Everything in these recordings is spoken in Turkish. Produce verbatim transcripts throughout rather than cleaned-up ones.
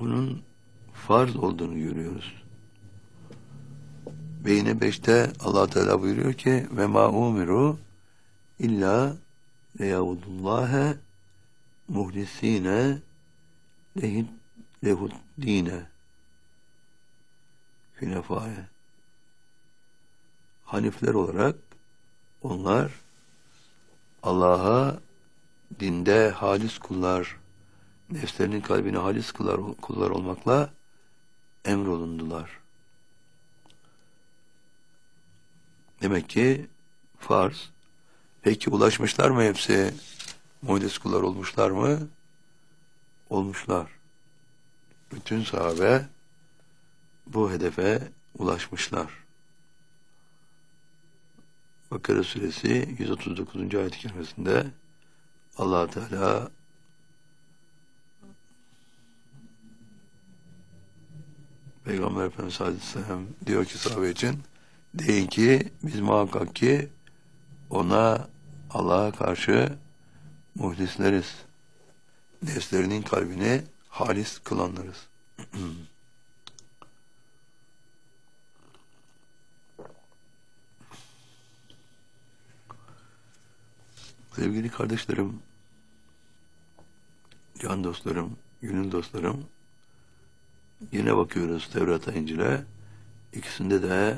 bunun farz olduğunu görüyoruz. Ve yine beşte Allah Teala buyuruyor ki ve ma umiru illa leyabudullâhe muhlisîne lehid lehud dîne hünefâye. Hanifler olarak onlar Allah'a dinde halis kullar, nefslerinin kalbine halis kullar, kullar olmakla emrolundular. Demek ki farz. Peki ulaşmışlar mı hepsi? Muhlis kullar olmuşlar mı? Olmuşlar. Bütün sahabe bu hedefe ulaşmışlar. Bakara suresi yüz otuz dokuzuncu ayet-i kerimesinde Allah Teala Peygamber Efendimiz Aleyhisselam diyor ki sahabe için, deyin ki biz muhakkak ki ona, Allah'a karşı muhlisleriz. Nefslerinin kalbini halis kılanlarız. Sevgili kardeşlerim, can dostlarım, gönül dostlarım, yine bakıyoruz Tevrat'a, İncil'e. İkisinde de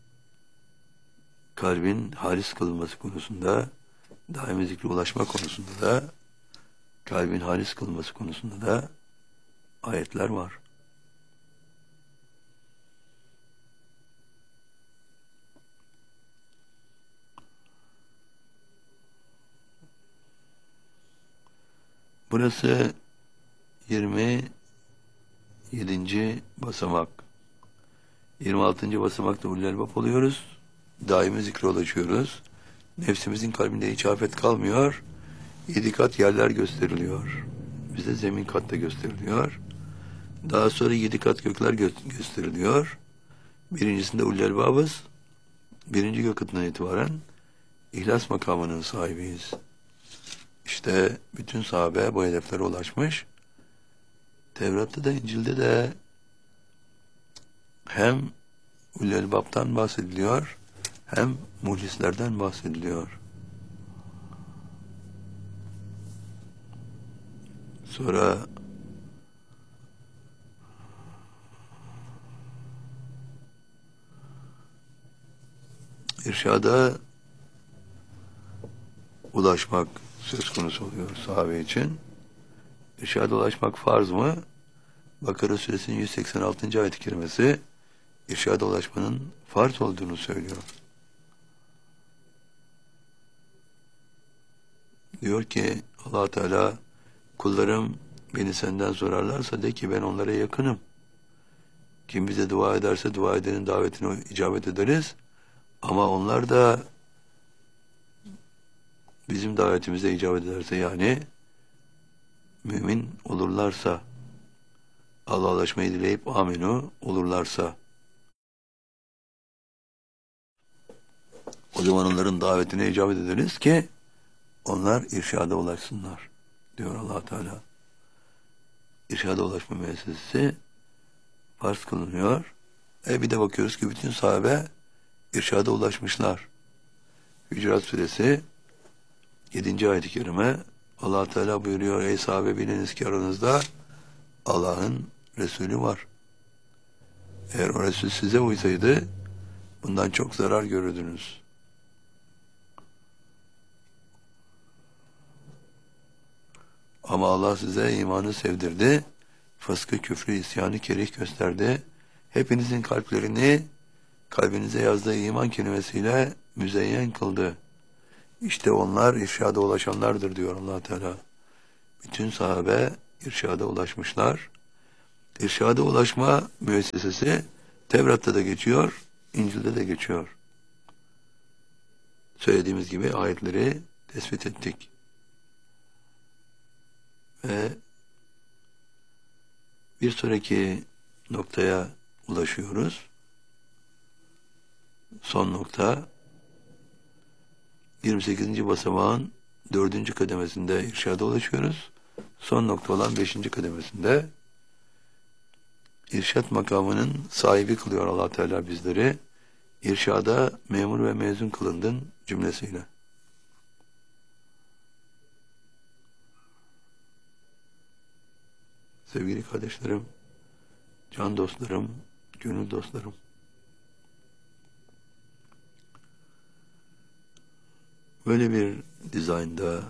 kalbin halis kılınması konusunda, daimi zikre ulaşma konusunda da, kalbin halis kılınması konusunda da ayetler var. Burası yirmi yedinci basamak. yirmi altıncı basamakta ulul albab oluyoruz. Daimi zikre ulaşıyoruz. Nefsimizin kalbinde hiç afet kalmıyor. Yedi kat yerler gösteriliyor. Bize zemin katta gösteriliyor. Daha sonra yedi kat gökler gö- gösteriliyor. Birincisinde ulul albabız. Birinci gök katından itibaren ihlas makamının sahibiyiz. İşte bütün sahabe bu hedeflere ulaşmış. Tevrat'ta da İncil'de de hem ulul albab'tan bahsediliyor, hem muhlislerden bahsediliyor. Sonra irşada ulaşmak söz konusu oluyor sahabe için. İrşada ulaşmak farz mı? Bakara suresinin yüz seksen altıncı ayet-i kerimesi irşada ulaşmanın farz olduğunu söylüyor. Diyor ki Allah Teala, kullarım beni senden sorarlarsa de ki ben onlara yakınım. Kim bize dua ederse dua edenin davetine icabet ederiz. Ama onlar da bizim davetimize icabet ederse, yani mümin olurlarsa, Allah'a ulaşmayı dileyip aminu olurlarsa, o zaman onların davetine icabet ederiz ki onlar irşada ulaşsınlar diyor Allah Teala. İrşada ulaşma meselesi farz kılınıyor. E bir de bakıyoruz ki bütün sahabe irşada ulaşmışlar. Hücurat suresi yedinci ayet-i kerime Allah Teala buyuruyor, ey sahabe biliniz ki aranızda Allah'ın Resulü var. Eğer o Resul size uysaydı bundan çok zarar görürdünüz. Ama Allah size imanı sevdirdi, fıskı, küfrü, isyanı kerih gösterdi. Hepinizin kalplerini kalbinize yazdığı iman kelimesiyle müzeyyen kıldı. İşte onlar irşada ulaşanlardır diyor Allah Teala. Bütün sahabe irşada ulaşmışlar. İrşada ulaşma müessesesi Tevrat'ta da geçiyor, İncil'de de geçiyor. Söylediğimiz gibi ayetleri tespit ettik. Ve bir sonraki noktaya ulaşıyoruz. Son nokta yirmi sekizinci basamağın dördüncü kademesinde irşada ulaşıyoruz. Son nokta olan beşinci kademesinde irşat makamının sahibi kılıyor Allah Teala bizleri. İrşada memur ve mezun kılındın cümlesiyle. Sevgili kardeşlerim, can dostlarım, gönül dostlarım, böyle bir dizaynda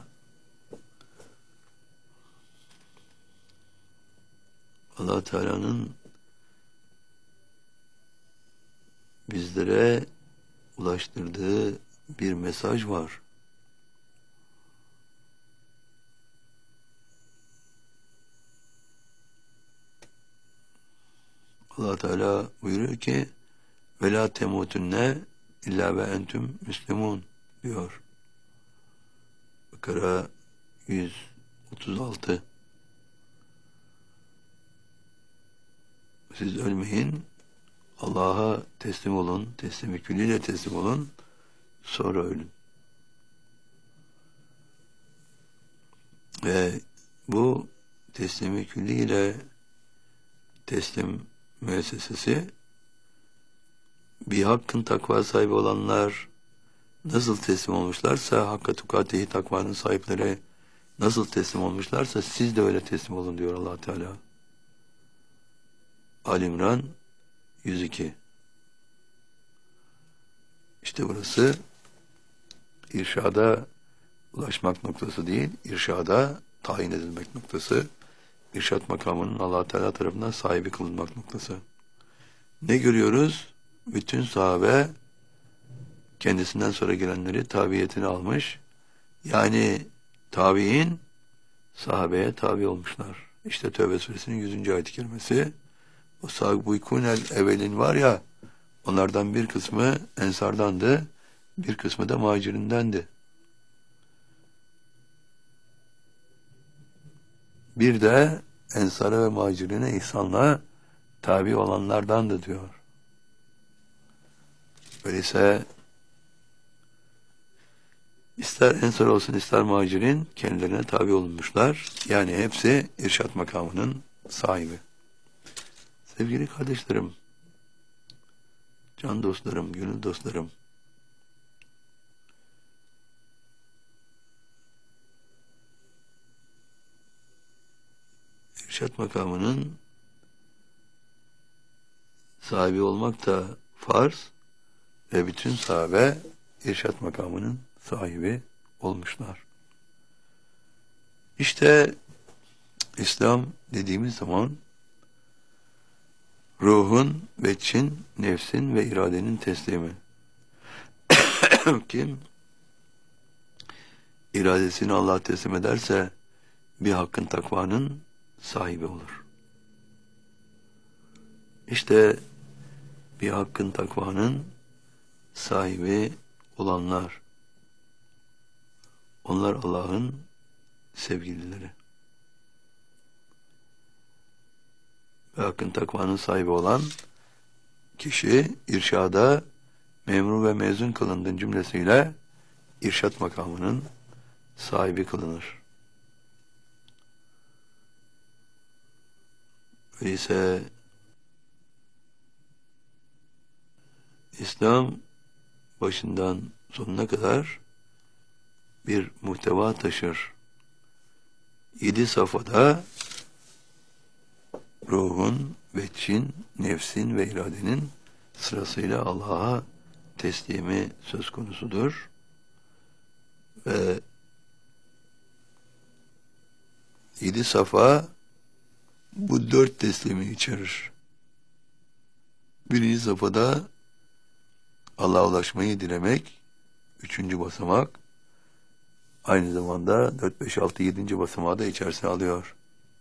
Allah Teala'nın bizlere ulaştırdığı bir mesaj var. Allah Teala buyuruyor ki ve la temutunne illa ve entüm müslimun diyor. Bakara yüz otuz altı. Siz ölmeyin, Allah'a teslim olun, teslimi külliyle teslim olun, sonra ölün. Ve bu teslimi külliyle teslim müessesesi, bir hakkın takva sahibi olanlar nasıl teslim olmuşlarsa, hakka tukatihi takvanın sahipleri nasıl teslim olmuşlarsa siz de öyle teslim olun diyor Allah Teala. Ali İmran yüz iki. İşte burası irşada ulaşmak noktası değil, irşada tayin edilmek noktası. İrşat makamının Allah Teala tarafından sahibi kılınmak noktası. Ne görüyoruz? Bütün sahabe kendisinden sonra gelenleri tabiyetini almış. Yani tabi'in sahabeye tabi olmuşlar. İşte Tevbe suresinin yüzüncü ayet-i kerimesi. O sâbikûnel evvelin var ya, onlardan bir kısmı ensardandı, bir kısmı da muhacirindendi. Bir de ensara ve muhacirine ihsanla tabi olanlardandı diyor. Öyleyse ister ensar olsun ister muhacirin kendilerine tabi olunmuşlar. Yani hepsi irşat makamının sahibi. Sevgili kardeşlerim, can dostlarım, gönül dostlarım, irşat makamının sahibi olmak da farz ve bütün sahabe irşat makamının sahibi olmuşlar. İşte İslam dediğimiz zaman ruhun, veçin, nefsin ve iradenin teslimi. Kim iradesini Allah'a teslim ederse bir hakkın takvanın sahibi olur. İşte bir hakkın takvanın sahibi olanlar, onlar Allah'ın sevgilileri. Ve hakkın takvanın sahibi olan kişi irşada memur ve mezun kılındığın cümlesiyle irşat makamının sahibi kılınır. Öyleyse İslam başından sonuna kadar bir muhteva taşır. Yedi safhada ruhun, veçin, nefsin ve iradenin sırasıyla Allah'a teslimi söz konusudur. Ve yedi safa bu dört teslimi içerir. Birinci safhada Allah'a ulaşmayı dilemek, üçüncü basamak, aynı zamanda dört, beş, altı, yedinci basamağı da içerisine alıyor.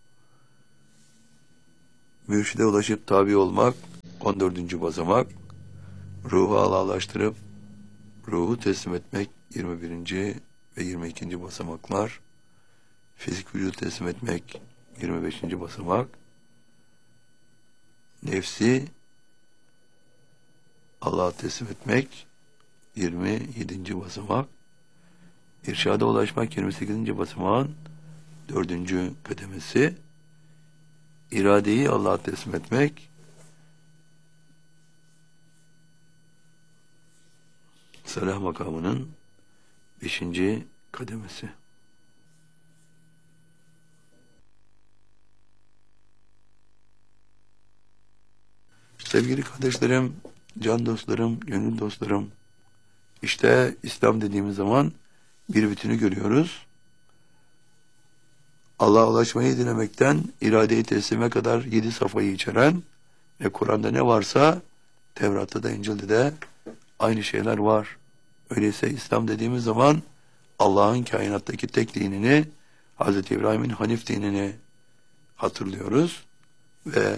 Mürşide ulaşıp tabi olmak, on dördüncü basamak, ruhu Allah'laştırıp ruhu teslim etmek, yirmi birinci ve yirmi ikinci basamaklar, fizik vücudu teslim etmek, yirmi beşinci basamak, nefsi Allah'a teslim etmek, yirmi yedinci basamak, irşada ulaşmak, yirmi sekizinci basamağın dördüncü kademesi, iradeyi Allah'a teslim etmek, salah makamının beşinci kademesi. Sevgili kardeşlerim, can dostlarım, gönül dostlarım, işte İslam dediğimiz zaman bir bütünü görüyoruz. Allah'a ulaşmayı dilemekten irade-i teslime kadar yedi safhayı içeren ve Kur'an'da ne varsa Tevrat'ta da İncil'de de aynı şeyler var. Öyleyse İslam dediğimiz zaman Allah'ın kainattaki tek dinini, Hazreti İbrahim'in Hanif dinini hatırlıyoruz ve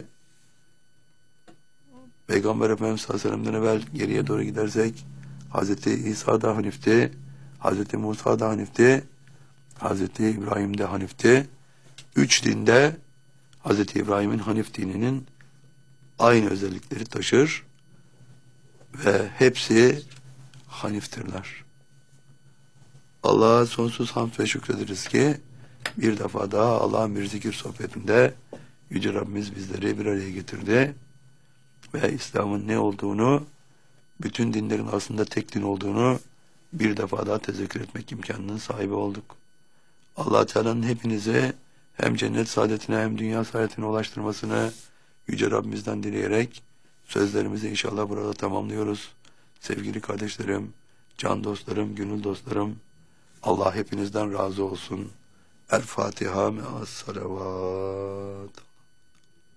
Peygamber Efendimiz sallallahu aleyhi ve sellem'den evvel geriye doğru gidersek Hazreti İsa da Hanif'ti, Hazreti Musa da Hanif'ti, Hazreti İbrahim de Hanif'ti. Üç dinde Hazreti İbrahim'in Hanif dininin aynı özellikleri taşır ve hepsi Haniftirler. Allah'a sonsuz hamd ve şükrederiz ki bir defa daha Allah'ın bir zikir sohbetinde Yüce Rabbimiz bizleri bir araya getirdi ve İslam'ın ne olduğunu, bütün dinlerin aslında tek din olduğunu bir defa daha tezekkür etmek imkanının sahibi olduk. Allah Teala'nın hepinizi hem cennet saadetine hem dünya saadetine ulaştırmasını Yüce Rabbimizden dileyerek sözlerimizi inşallah burada tamamlıyoruz. Sevgili kardeşlerim, can dostlarım, gönül dostlarım, Allah hepinizden razı olsun. El Fatiha me'as salavat.